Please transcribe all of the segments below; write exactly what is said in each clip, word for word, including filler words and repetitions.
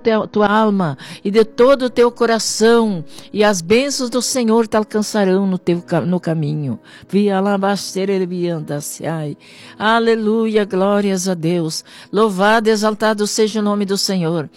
a tua alma e de todo o teu coração, e as bênçãos do Senhor te alcançarão no teu no caminho. Aleluia, glórias a Deus. Louvado e exaltado seja o nome do Senhor.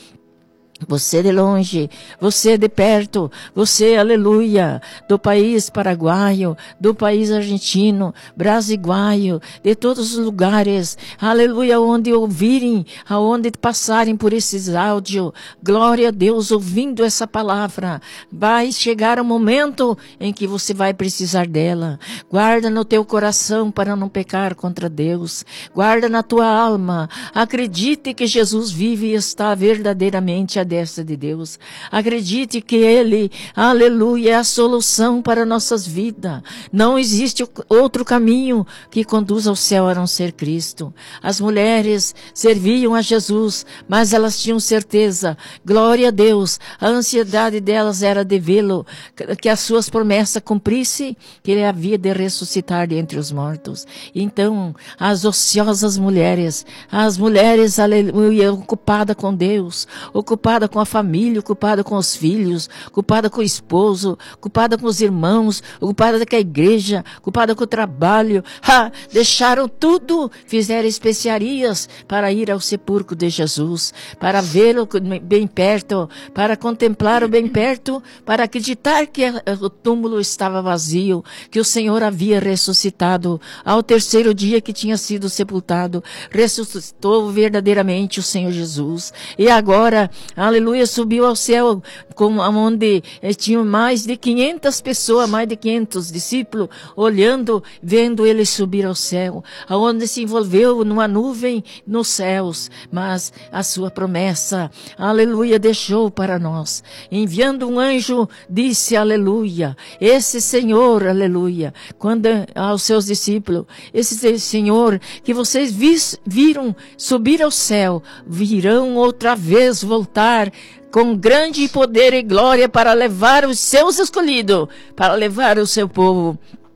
Você de longe, você de perto, você, aleluia, do país paraguaio, do país argentino, brasiguaio, de todos os lugares, aleluia, onde ouvirem, aonde passarem por esses áudios, glória a Deus, ouvindo essa palavra, vai chegar o momento em que você vai precisar dela. Guarda no teu coração para não pecar contra Deus, guarda na tua alma, acredite que Jesus vive e está verdadeiramente a destra de Deus. Acredite que Ele, aleluia, é a solução para nossas vidas. Não existe outro caminho que conduz ao céu a não ser Cristo. As mulheres serviam a Jesus, mas elas tinham certeza, glória a Deus, a ansiedade delas era de vê-lo, que as suas promessas cumprissem, que Ele havia de ressuscitar de entre os mortos. Então, as ociosas mulheres, as mulheres, aleluia, ocupadas com Deus, ocupadas com a família, ocupada com os filhos, ocupada com o esposo, ocupada com os irmãos, ocupada com a igreja, ocupada com o trabalho. Ha! Deixaram tudo, fizeram especiarias para ir ao sepulcro de Jesus, para vê-lo bem perto, para contemplar-o bem perto, para acreditar que o túmulo estava vazio, que o Senhor havia ressuscitado. Ao terceiro dia que tinha sido sepultado, ressuscitou verdadeiramente o Senhor Jesus. E agora, aleluia, subiu ao céu, como, onde eh, tinham mais de quinhentas pessoas, mais de quinhentos discípulos, olhando, vendo ele subir ao céu, aonde se envolveu numa nuvem nos céus, mas a sua promessa, aleluia, deixou para nós. Enviando um anjo, disse, aleluia, esse Senhor, aleluia, quando aos seus discípulos, esse Senhor que vocês vis, viram subir ao céu, virão outra vez voltar com grande poder e glória para levar os seus escolhidos, para levar o seu povo,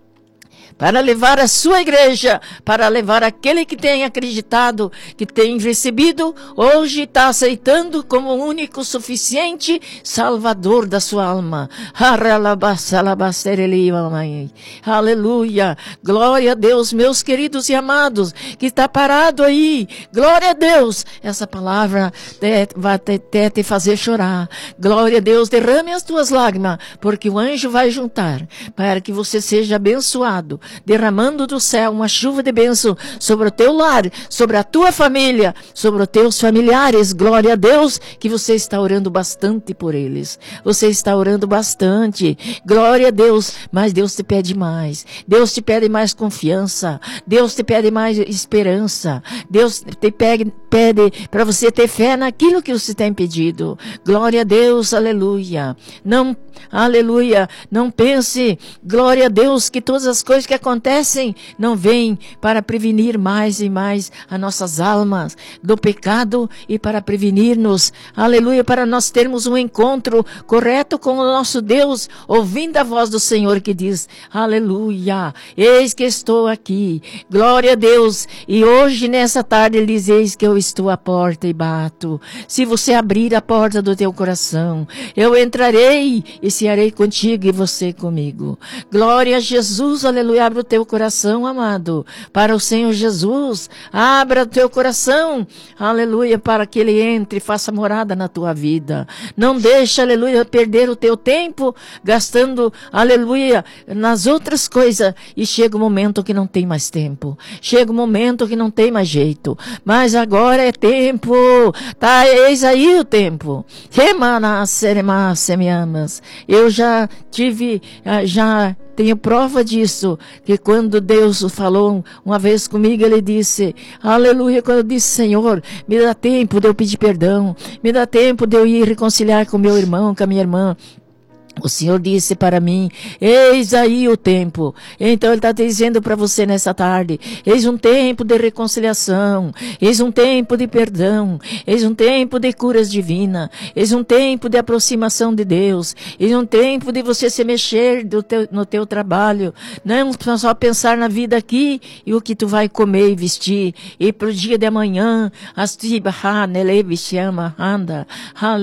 para levar a sua igreja, para levar aquele que tem acreditado, que tem recebido, hoje está aceitando como o único suficiente Salvador da sua alma. Aleluia, glória a Deus, meus queridos e amados, que está parado aí, glória a Deus, essa palavra vai até te fazer chorar, glória a Deus, derrame as tuas lágrimas, porque o anjo vai juntar, para que você seja abençoado, derramando do céu uma chuva de bênção sobre o teu lar, sobre a tua família, sobre os teus familiares. Glória a Deus que você está orando bastante por eles. Você está orando bastante. Glória a Deus. Mas Deus te pede mais. Deus te pede mais confiança. Deus te pede mais esperança. Deus te pede, pede para você ter fé naquilo que você tem pedido. Glória a Deus. Aleluia. Não, aleluia. Não pense, glória a Deus, que todas as coisas que acontecem não vêm para prevenir mais e mais as nossas almas do pecado e para prevenir-nos, aleluia, para nós termos um encontro correto com o nosso Deus, ouvindo a voz do Senhor que diz, aleluia, eis que estou aqui, glória a Deus, e hoje nessa tarde ele diz, eis que eu estou à porta e bato. Se você abrir a porta do teu coração, eu entrarei e cearei contigo e você comigo. Glória a Jesus, aleluia. Abra o teu coração, amado, para o Senhor Jesus. Abra o teu coração, aleluia, para que Ele entre e faça morada na tua vida. Não deixe, aleluia, perder o teu tempo gastando, aleluia, nas outras coisas. E chega o momento que não tem mais tempo. Chega o momento que não tem mais jeito. Mas agora é tempo. Tá, eis aí o tempo. Eu já tive, já tenho prova disso, que quando Deus falou uma vez comigo, Ele disse, aleluia, quando eu disse, Senhor, me dá tempo de eu pedir perdão, me dá tempo de eu ir reconciliar com meu irmão, com a minha irmã. O Senhor disse para mim, eis aí o tempo. Então Ele está dizendo para você nessa tarde, eis um tempo de reconciliação, eis um tempo de perdão, eis um tempo de curas divinas, eis um tempo de aproximação de Deus, eis um tempo de você se mexer do teu, no teu trabalho, não só pensar na vida aqui e o que tu vai comer e vestir, e para o dia de amanhã, as